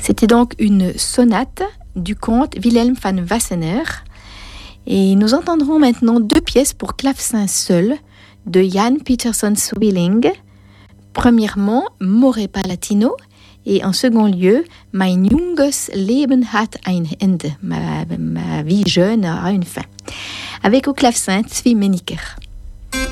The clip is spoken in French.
C'était donc une sonate du comte Wilhelm van Wassenaer. Et nous entendrons maintenant 2 pièces pour clavecin seul de Jan Peterson Swilling. Premièrement, More Palatino. Et en second lieu, Mein junges Leben hat ein Ende. Ma vie jeune aura une fin. Avec au clavecin Zvi Meniker.